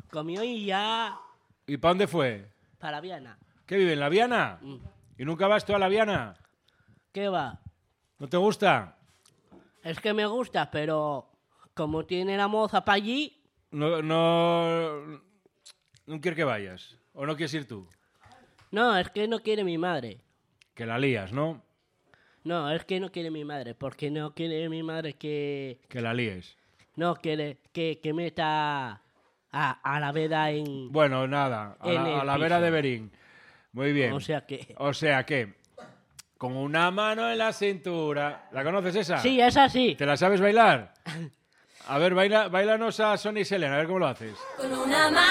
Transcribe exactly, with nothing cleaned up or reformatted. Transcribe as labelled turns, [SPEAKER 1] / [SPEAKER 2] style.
[SPEAKER 1] Comió y ya...
[SPEAKER 2] ¿Y para dónde fue?
[SPEAKER 1] Para Viana.
[SPEAKER 2] ¿Qué vive, en La Viana?
[SPEAKER 1] Mm.
[SPEAKER 2] ¿Y nunca vas tú a La Viana?
[SPEAKER 1] ¿Qué va?
[SPEAKER 2] ¿No te gusta?
[SPEAKER 1] Es que me gusta, pero como tiene la moza para allí...
[SPEAKER 2] No, no... ¿No quieres que vayas? ¿O no quieres ir tú?
[SPEAKER 1] No, es que no quiere mi madre.
[SPEAKER 2] Que la lías, ¿no?
[SPEAKER 1] No, es que no quiere mi madre, porque no quiere mi madre que...
[SPEAKER 2] Que la líes.
[SPEAKER 1] No, quiere que, que meta a, a la veda en...
[SPEAKER 2] Bueno, nada, a
[SPEAKER 1] En
[SPEAKER 2] la,
[SPEAKER 1] el
[SPEAKER 2] a la vera
[SPEAKER 1] piso.
[SPEAKER 2] de Berín. Muy bien.
[SPEAKER 1] O sea que...
[SPEAKER 2] O sea que, con una mano en la cintura... ¿La conoces esa?
[SPEAKER 1] Sí, es así.
[SPEAKER 2] ¿Te la sabes bailar? A ver, baila, bailanos a Sonia y Selena, a ver cómo lo haces.
[SPEAKER 3] Con una mano